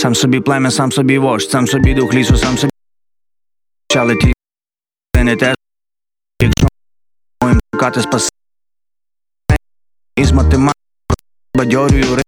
Сам собі плем'я, сам собі вождь, сам собі дух лісу, сам собі чали ті не те, якщо моїм шукати спасіння із математики бадьорюю